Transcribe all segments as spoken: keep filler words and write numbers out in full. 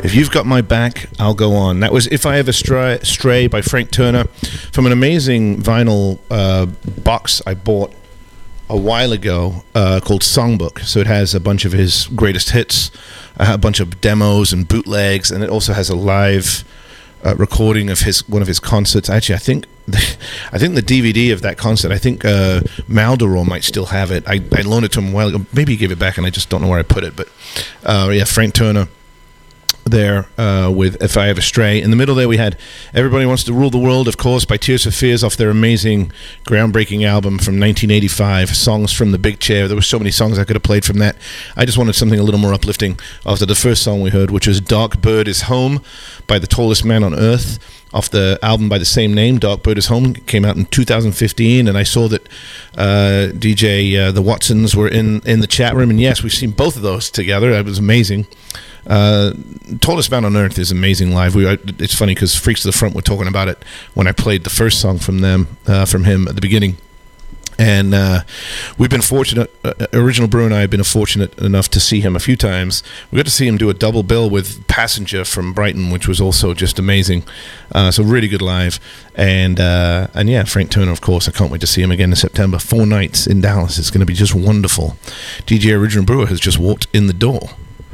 If You've Got My Back, I'll Go On. That was If I Ever Stray, Stray by Frank Turner from an amazing vinyl uh, box I bought a while ago uh, called Songbook. So it has a bunch of his greatest hits, uh, a bunch of demos and bootlegs, and it also has a live uh, recording of his one of his concerts. Actually, I think the, I think the D V D of that concert, I think uh, Maldoror might still have it. I, I loaned it to him a while ago. Maybe he gave it back, and I just don't know where I put it. But uh, yeah, Frank Turner there uh, with If I Ever Stray. In the middle there we had Everybody Wants to Rule the World, of course, by Tears for Fears off their amazing, groundbreaking album from nineteen eighty-five, Songs from the Big Chair. There were so many songs I could have played from that. I just wanted something a little more uplifting after the first song we heard, which was Dark Bird Is Home by The Tallest Man on Earth, off the album by the same name, Dark Bird Is Home. It came out in two thousand fifteen, and I saw that uh, D J uh, the Watsons were in, in the chat room, and yes, we've seen both of those together. It was amazing. Uh, Tallest Man on Earth is amazing live. We, it's funny because Freaks to the Front were talking about it when I played the first song from them, uh, from him at the beginning. And uh, we've been fortunate, uh, Original Brew and I have been fortunate enough to see him a few times. We got to see him do a double bill with Passenger from Brighton, which was also just amazing. Uh, so really good live. And uh, and yeah, Frank Turner, of course. I can't wait to see him again in September. Four nights in Dallas. It's going to be just wonderful. D J Original Brewer has just walked in the door.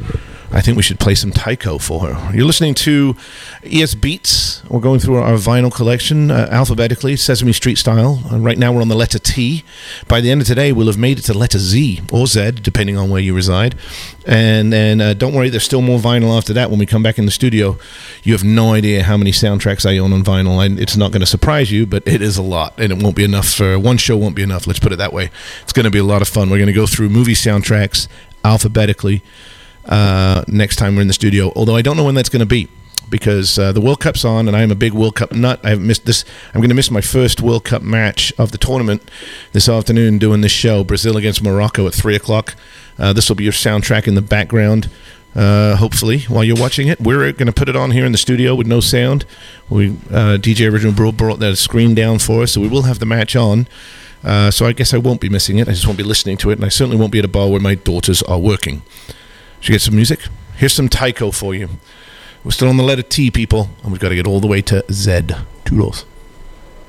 I think we should play some Taiko for her. You're listening to E S Beats. We're going through our vinyl collection uh, alphabetically, Sesame Street style. Uh, right now we're on the letter T. By the end of today, we'll have made it to letter Z or Z, depending on where you reside. And then uh, don't worry, there's still more vinyl after that. When we come back in the studio, you have no idea how many soundtracks I own on vinyl. And it's not going to surprise you, but it is a lot. And it won't be enough for one show. Won't be enough. Let's put it that way. It's going to be a lot of fun. We're going to go through movie soundtracks alphabetically Uh, next time we're in the studio, although I don't know when that's going to be, because uh, the World Cup's on, and I am a big World Cup nut. I've missed this. I'm going to miss my first World Cup match of the tournament this afternoon doing this show, Brazil against Morocco at three o'clock. Uh, this will be your soundtrack in the background, uh, hopefully, while you're watching it. We're going to put it on here in the studio with no sound. We uh, D J Original Brew brought that screen down for us, so we will have the match on. Uh, so I guess I won't be missing it. I just won't be listening to it, and I certainly won't be at a bar where my daughters are working. Should we get some music? Here's some Taiko for you. We're still on the letter T, people, and we've got to get all the way to Z. Toodles.